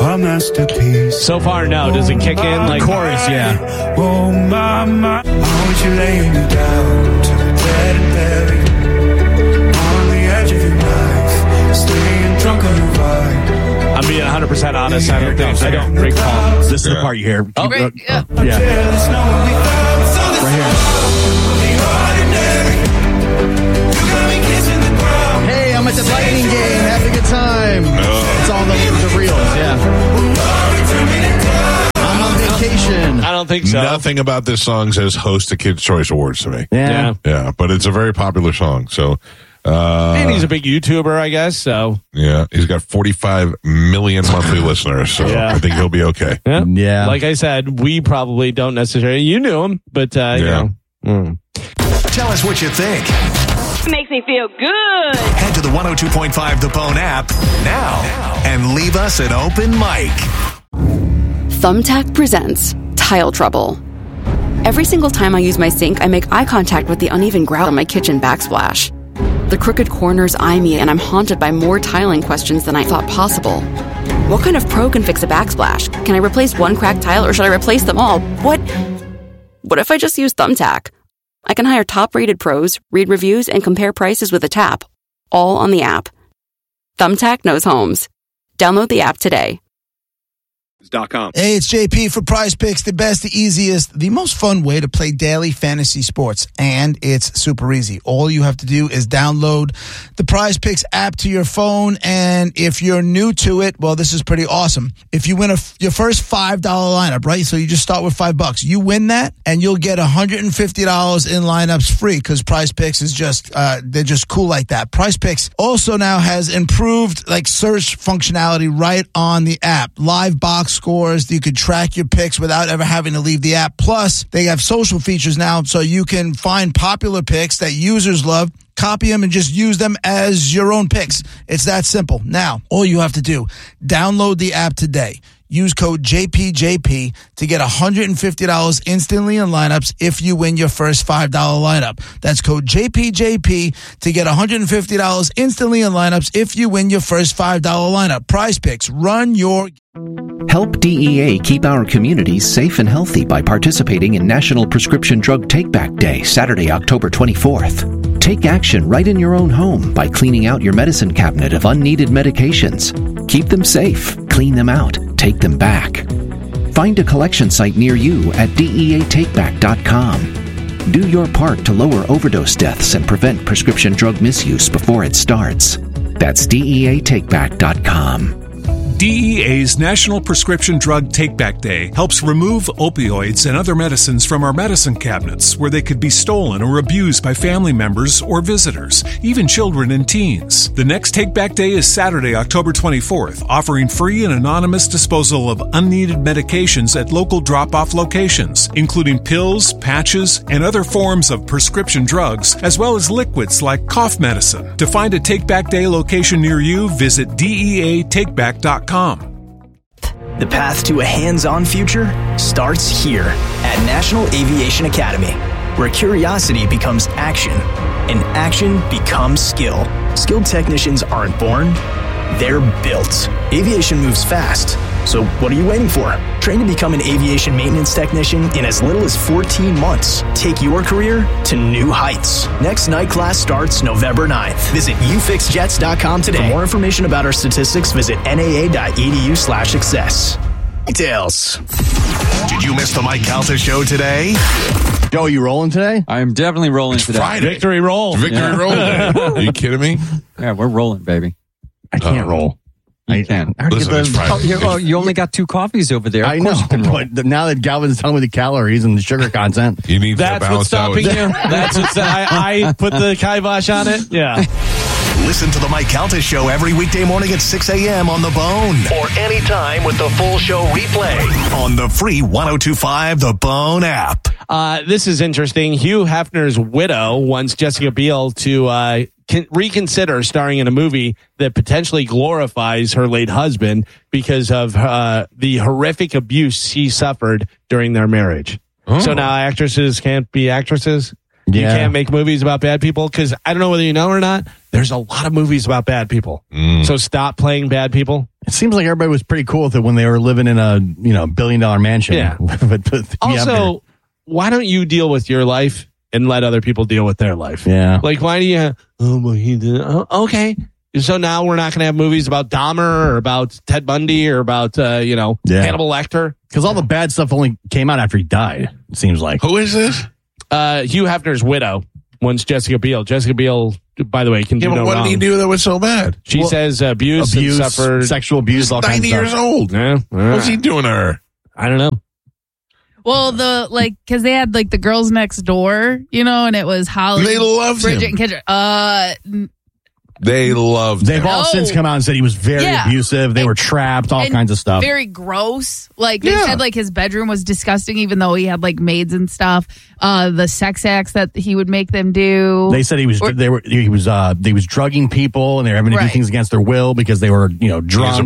a masterpiece. So far, no. Does it kick in like chorus? Yeah. Oh my, I want you laying me down to the dead and buried on the edge of your life, staying drunk on the vibe. I'm being 100% honest. I don't recall. This is the part you hear. Oh, great. Yeah. Right here. Hey, I'm at the Lightning game, having a good time. It's all the reels, yeah. I'm on vacation. I don't think so. Nothing about this song says host the Kids' Choice Awards to me. Yeah. Yeah, but it's a very popular song. So, and he's a big YouTuber, I guess. So yeah, he's got 45 million monthly listeners. So Yeah. I think he'll be okay. Yeah. Like I said, we probably don't necessarily. You knew him, but you know. Tell us what you think. Makes me feel good. Head to the 102.5 The Bone app now and leave us an open mic. Thumbtack presents Tile Trouble. Every single time I use my sink, I make eye contact with the uneven grout on my kitchen backsplash. The crooked corners eye me, and I'm haunted by more tiling questions than I thought possible. What kind of pro can fix a backsplash? Can I replace one cracked tile, or should I replace them all? What if I just use Thumbtack? I can hire top-rated pros, read reviews, and compare prices with a tap, all on the app. Thumbtack knows homes. Download the app today. Hey, it's JP for Prize Picks, the best, the easiest, the most fun way to play daily fantasy sports, and it's super easy. All you have to do is download the Prize Picks app to your phone, and if you're new to it, well, this is pretty awesome. If you win your first $5 lineup, right? So you just start with $5. You win that, and you'll get $150 in lineups free because Prize Picks is just they're just cool like that. Prize Picks also now has improved like search functionality right on the app. Live box scores. You could track your picks without ever having to leave the app. Plus, they have social features now, so you can find popular picks that users love, copy them, and just use them as your own picks. It's that simple. Now, all you have to do, download the app today. Use code JPJP to get $150 instantly in lineups if you win your first $5 lineup. That's code JPJP to get $150 instantly in lineups if you win your first $5 lineup. Prize Picks. Run your... Help DEA keep our communities safe and healthy by participating in National Prescription Drug Take-Back Day, Saturday, October 24th. Take action right in your own home by cleaning out your medicine cabinet of unneeded medications. Keep them safe, clean them out, take them back. Find a collection site near you at DEATakeback.com. Do your part to lower overdose deaths and prevent prescription drug misuse before it starts. That's DEATakeback.com. DEA's National Prescription Drug Take-Back Day helps remove opioids and other medicines from our medicine cabinets where they could be stolen or abused by family members or visitors, even children and teens. The next Take-Back Day is Saturday, October 24th, offering free and anonymous disposal of unneeded medications at local drop-off locations, including pills, patches, and other forms of prescription drugs, as well as liquids like cough medicine. To find a Take-Back Day location near you, visit DEATakeback.com. The path to a hands-on future starts here at National Aviation Academy, where curiosity becomes action and action becomes skill. Skilled technicians aren't born, they're built. Aviation moves fast, so what are you waiting for? Train to become an aviation maintenance technician in as little as 14 months. Take your career to new heights. Next night class starts November 9th. Visit ufixjets.com today. For more information about our statistics, visit naa.edu/success. Details. Did you miss the Mike Calta show today? Joe, you rolling today? I'm definitely rolling today. Friday. Victory roll. Victory roll day. Are you kidding me? Yeah, we're rolling, baby. I can't roll. You can. Listen, it's Friday. You only got 2 coffees over there. I know, but now that Galvin's telling me the calories and the sugar content, You need That's to what's balance out. stopping you. That's what's I put the kibosh on it. Yeah. Listen to the Mike Calta Show every weekday morning at 6 a.m. on The Bone. Or anytime with the full show replay on the free 102.5 The Bone app. This is interesting. Hugh Hefner's widow wants Jessica Biel to reconsider starring in a movie that potentially glorifies her late husband because of the horrific abuse she suffered during their marriage. So now actresses can't be actresses? You Yeah. can't make movies about bad people because I don't know whether you know or not. There's a lot of movies about bad people. So stop playing bad people. It seems like everybody was pretty cool with it when they were living in a $1 billion mansion. Yeah. But Also, why don't you deal with your life and let other people deal with their life? Yeah. Like, why do you? Oh, well, he did. Oh, okay. So now we're not going to have movies about Dahmer or about Ted Bundy or about Hannibal Lecter, because all the bad stuff only came out after he died. It seems like. Who is this? Hugh Hefner's widow. Once Jessica Biel. Jessica Biel, by the way, can do no what wrong. did he do that was so bad? She says abuse, and suffered sexual abuse, all kinds of 90 years stuff. old. Yeah, What's he doing to her? I don't know. Well, because they had the girls next door, and it was Holly, They loved Bridget, him. and Kendra. They loved They've him. all since come out and said he was very abusive. They were trapped, all and kinds of stuff. Very gross. They said his bedroom was disgusting, even though he had maids and stuff. The sex acts that he would make them do. They said he was drugging people and they were having to do things against their will because they were drunk.